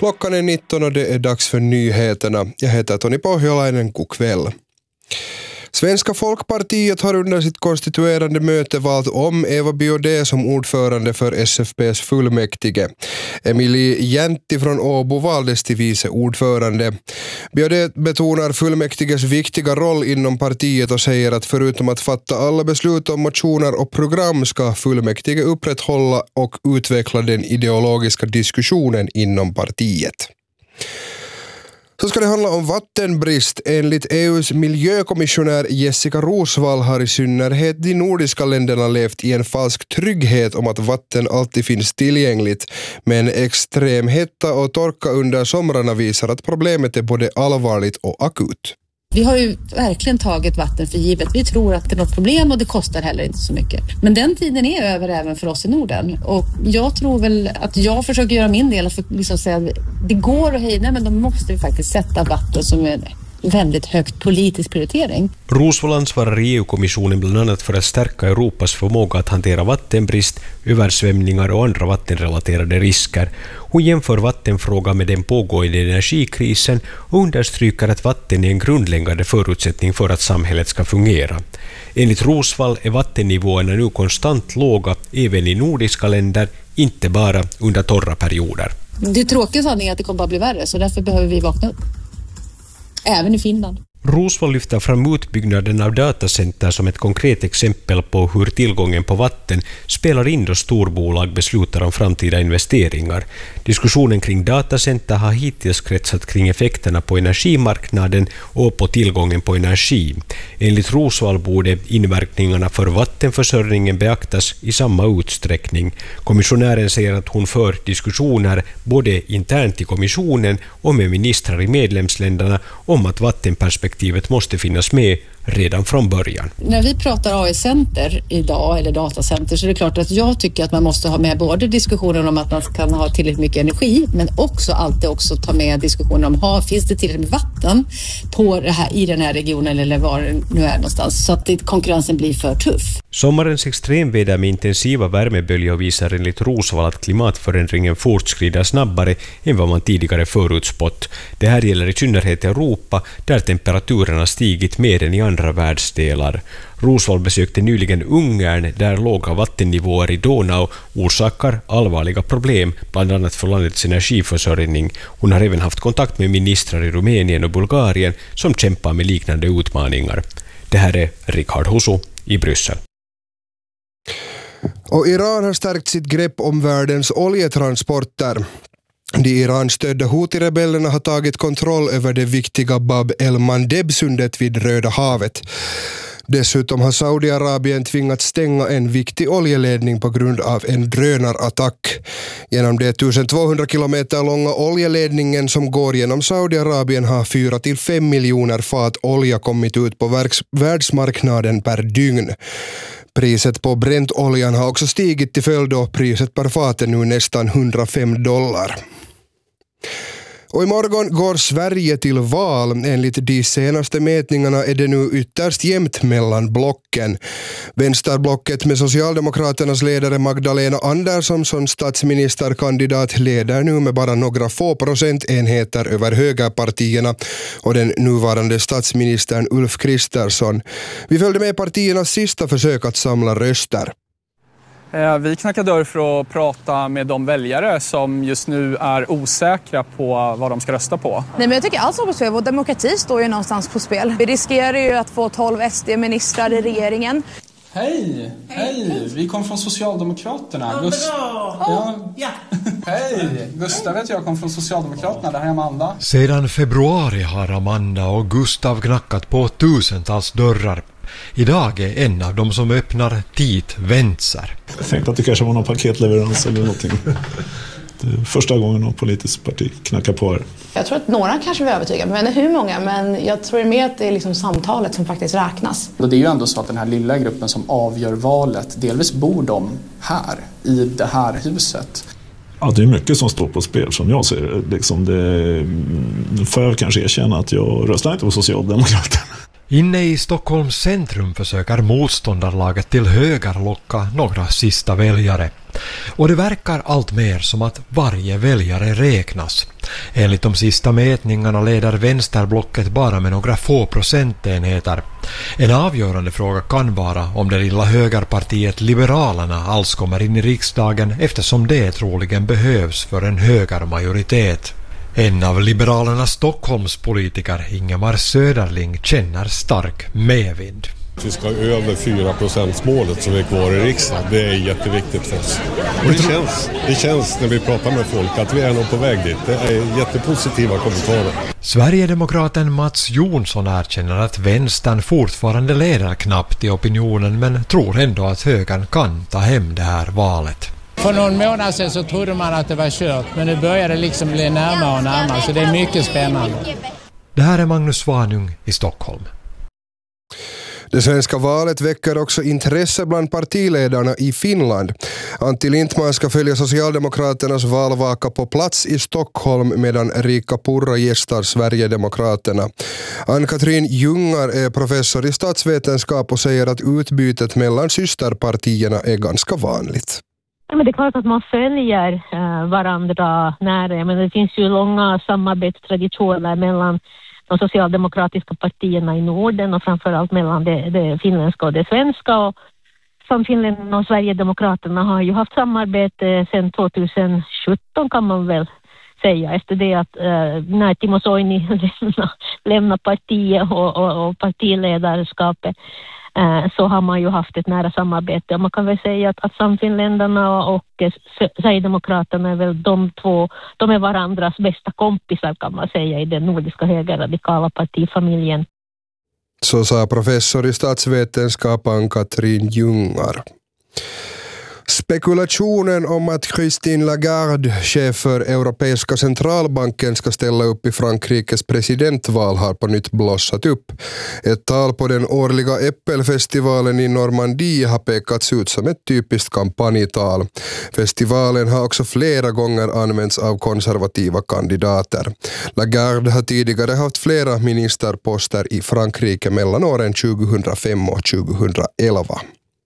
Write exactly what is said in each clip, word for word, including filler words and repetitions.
Klockan är nitton och det är dags för nyheterna. Jag heter Toni Pohjolainen, god kväll. Svenska Folkpartiet har under sitt konstituerande möte valt om Eva Biaudet som ordförande för S F P:s fullmäktige. Emilie Jäntti från Åbo valdes till vice ordförande. Biaudet betonar fullmäktiges viktiga roll inom partiet och säger att förutom att fatta alla beslut om motioner och program ska fullmäktige upprätthålla och utveckla den ideologiska diskussionen inom partiet. Så ska det handla om vattenbrist. Enligt E U:s miljökommissionär Jessica Rosvall har i synnerhet de nordiska länderna levt i en falsk trygghet om att vatten alltid finns tillgängligt. Men extrem hetta och torka under somrarna visar att problemet är både allvarligt och akut. Vi har ju verkligen tagit vatten för givet. Vi tror att det är något problem och det kostar heller inte så mycket. Men den tiden är över även för oss i Norden. Och jag tror väl att jag försöker göra min del. För liksom säga att det går att hejda, men då måste vi faktiskt sätta vatten som en väldigt högt politisk prioritering. Rosvall ansvarar i E U-kommissionen bland annat för att stärka Europas förmåga att hantera vattenbrist, översvämningar och andra vattenrelaterade risker. Hon jämför vattenfrågan med den pågående energikrisen och understryker att vatten är en grundläggande förutsättning för att samhället ska fungera. Enligt Rosvall är vattennivåerna nu konstant låga även i nordiska länder, inte bara under torra perioder. Det tråkiga sanningen är att det kommer att bli värre, så därför behöver vi vakna upp. Även i Finland. Rosvall lyfter fram utbyggnaden av datacenter som ett konkret exempel på hur tillgången på vatten spelar in då storbolag beslutar om framtida investeringar. Diskussionen kring datacenter har hittills kretsat kring effekterna på energimarknaden och på tillgången på energi. Enligt Rosvall borde inverkningarna för vattenförsörjningen beaktas i samma utsträckning. Kommissionären säger att hon för diskussioner både internt i kommissionen och med ministrar i medlemsländerna om att vattenperspektivet måste finnas med redan från början. När vi pratar A I-center idag, eller datacenter, så är det klart att jag tycker att man måste ha med både diskussionen om att man kan ha tillräckligt mycket energi, men också alltid också ta med diskussionen om ha, finns det tillräckligt med vatten på det här, i den här regionen eller var det nu är någonstans, så att det, konkurrensen blir för tuff. Sommarens extremväder med intensiva värmeböljor visar enligt Rosvall att klimatförändringen fortskrider snabbare än vad man tidigare förutspått. Det här gäller i synnerhet Europa, där temperaturerna stigit mer än i andra världsdelar. Rosvall besökte nyligen Ungern, där låga vattennivåer i Donau orsakar allvarliga problem, bland annat för landets energiförsörjning. Hon har även haft kontakt med ministrar i Rumänien och Bulgarien som kämpar med liknande utmaningar. Det här är Richard Husu i Bryssel. Och Iran har stärkt sitt grepp om världens oljetransporter. De Iran-stödda Houthi-rebellerna har tagit kontroll över det viktiga Bab el-Mandeb-sundet vid Röda havet. Dessutom har Saudiarabien tvingats stänga en viktig oljeledning på grund av en drönarattack. Genom det twelve hundred kilometer långa oljeledningen som går genom Saudiarabien har fyra till fem miljoner fat olja kommit ut på världsmarknaden per dygn. Priset på bräntoljan har också stigit till följd och priset per fat är nu nästan hundrafem dollar. Och imorgon går Sverige till val. Enligt de senaste mätningarna är det nu ytterst jämnt mellan blocken. Vänsterblocket med Socialdemokraternas ledare Magdalena Andersson som statsministerkandidat leder nu med bara några få procentenheter över högerpartierna och den nuvarande statsministern Ulf Kristersson. Vi följde med partiernas sista försök att samla röster. Vi knackar dörr för att prata med de väljare som just nu är osäkra på vad de ska rösta på. Nej, men jag tycker allt står på spel. Vår demokrati står ju någonstans på spel. Vi riskerar ju att få tolv S D-ministrar i regeringen. Hej! Hej! Vi kom från Socialdemokraterna. Ja, Gust- ja. Ja. Hej! Gustav vet jag kom från Socialdemokraterna. Det här är Amanda. Sedan februari har Amanda och Gustav knackat på tusentals dörrar. Idag är en av dem som öppnar dit Vänster. Jag tänkte att det kanske var någon paketleverans eller någonting. Det är första gången någon politisk parti knackar på här. Jag tror att några kanske vill övertyga, men hur många? Men jag tror mer att det är liksom samtalet som faktiskt räknas. Och det är ju ändå så att den här lilla gruppen som avgör valet, delvis bor de här, i det här huset. Ja, det är mycket som står på spel som jag ser det. Liksom det får jag kanske erkänna att jag röstar inte på Socialdemokraterna. Inne i Stockholms centrum försöker motståndarlaget till höger locka några sista väljare. Och det verkar allt mer som att varje väljare räknas. Enligt de sista mätningarna leder vänsterblocket bara med några få procentenheter. En avgörande fråga kan vara om det lilla högerpartiet Liberalerna alls kommer in i riksdagen, eftersom det troligen behövs för en högermajoritet. En av Liberalernas Stockholmspolitiker, Ingemar Söderling, känner stark medvind. Vi ska över fyra procent målet som är kvar i riksdagen. Det är jätteviktigt för oss. Och det känns, det känns när vi pratar med folk att vi är nog på väg dit. Det är jättepositiva kommentarer. Sverigedemokraten Mats Jonsson erkänner att vänstern fortfarande leder knappt i opinionen, men tror ändå att högern kan ta hem det här valet. För någon månad sedan så trodde man att det var kört, men nu börjar det liksom bli närmare och närmare, så det är mycket spännande. Det här är Magnus Svanung i Stockholm. Det svenska valet väcker också intresse bland partiledarna i Finland. Antti Lindman ska följa Socialdemokraternas valvaka på plats i Stockholm medan Riikka Purra gästar Sverigedemokraterna. Ann-Katrin Jungar är professor i statsvetenskap och säger att utbytet mellan systerpartierna är ganska vanligt. Ja, men det är klart att man följer äh, varandra nära. Men det finns ju långa samarbetstraditioner mellan de socialdemokratiska partierna i Norden och framförallt mellan det, det finländska och det svenska. Och som Finland och Sverigedemokraterna har ju haft samarbete sedan tjugohundrasjutton kan man väl säga. Efter det att äh, när Timo Soini lämnar, lämnar partiet och, och, och partiledarskapet så har man ju haft ett nära samarbete. Och man kan väl säga att, att samfinländarna och Sverigedemokraterna är väl de två, de är varandras bästa kompisar kan man säga i den nordiska högerradikala partifamiljen. Så sa professor i statsvetenskap Ann-Katrin Jungar. Spekulationen om att Christine Lagarde, chef för Europeiska centralbanken, ska ställa upp i Frankrikes presidentval har på nytt blossat upp. Ett tal på den årliga Äppelfestivalen i Normandie har pekats ut som ett typiskt kampanjtal. Festivalen har också flera gånger använts av konservativa kandidater. Lagarde har tidigare haft flera ministerposter i Frankrike mellan åren tjugohundrafem och tjugohundraelva.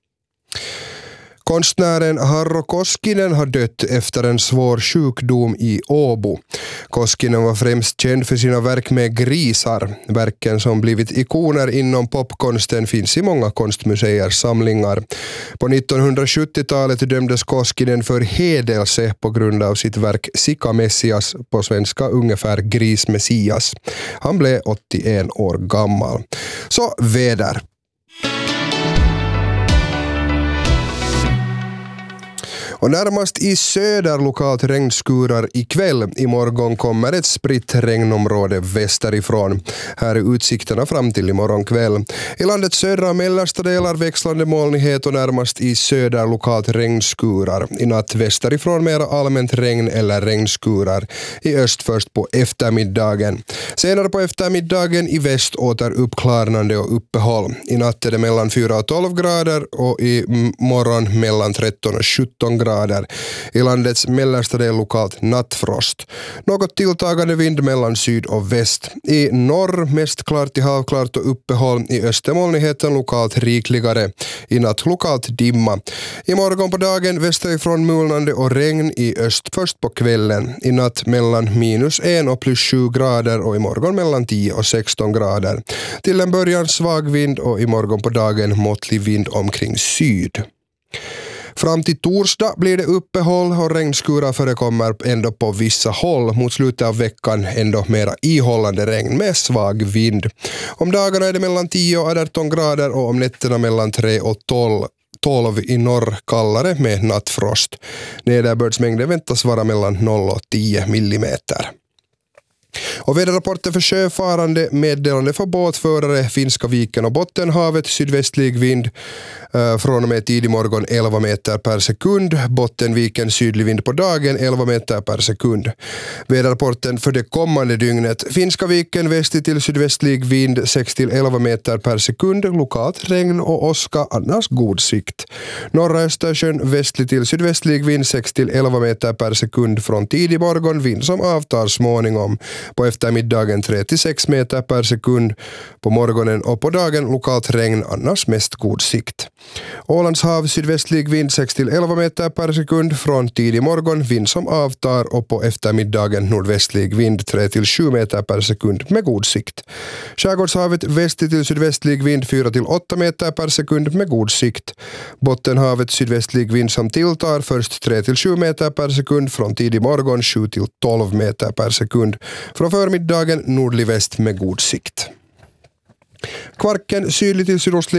Konstnären Harro Koskinen har dött efter en svår sjukdom i Åbo. Koskinen var främst känd för sina verk med grisar. Verken som blivit ikoner inom popkonsten finns i många konstmuseers samlingar. På nittonhundrasjuttiotalet dömdes Koskinen för hedelse på grund av sitt verk Sika Messias, på svenska ungefär Gris Messias. Han blev åttioen år gammal. Så väder. Och närmast i söder lokalt regnskurar ikväll. Imorgon kommer ett spritt regnområde västerifrån. Här är utsikterna fram till imorgon kväll. I landets södra och mellersta delar växlande molnighet och närmast i söder lokalt regnskurar. I natt västerifrån mera allmänt regn eller regnskurar. I öst först på eftermiddagen. Senare på eftermiddagen i väst åter uppklarnande och uppehåll. I natt är det mellan fyra och tolv grader och i morgon mellan tretton och sjutton grader. I landets mellersta del lokalt nattfrost. Något tilltagande vind mellan syd och väst. I norr mest klart till halvklart och uppehåll. I östermolnigheten lokalt rikligare. I natt lokalt dimma. I morgon på dagen västerifrån mulnande och regn i öst först på kvällen. I natt mellan minus en och plus sju grader och i morgon mellan tio och sexton grader. Till en början svag vind och i morgon på dagen måttlig vind omkring syd. Fram till torsdag blir det uppehåll och regnskurar förekommer ändå på vissa håll. Mot slutet av veckan ändå mera ihållande regn med svag vind. Om dagarna är det mellan tio och arton grader och om nätterna mellan tre och tolv i norr kallare med nattfrost. Nederbördsmängden väntas vara mellan noll och tio millimeter. Och väderrapporten för sjöfarande, meddelande för båtförare, Finska viken och Bottenhavet, sydvästlig vind eh, från och med tidig morgon elva meter per sekund, Bottenviken sydlig vind på dagen elva meter per sekund. Väderrapporten för det kommande dygnet, Finska viken västlig till sydvästlig vind sex till elva meter per sekund, lokalt regn och åska, annars god sikt. Norra Östersjön västlig till sydvästlig vind sex till elva meter per sekund från tidig morgon, vind som avtar småningom. På eftermiddagen tre till sex meter per sekund. På morgonen och på dagen lokalt regn, annars mest god sikt. Ålands hav sydvästlig vind sex till elva meter per sekund. Från tidig morgon vind som avtar och på eftermiddagen nordvästlig vind tre till sju meter per sekund med god sikt. Skärgårdshavet västlig till sydvästlig vind fyra till åtta meter per sekund med god sikt. Bottenhavet sydvästlig vind som tilltar först tre till sju meter per sekund. Från tidig morgon sju till tolv meter per sekund. Från förmiddagen nordlig väst med god sikt. Kvarken sydlig till sydostlig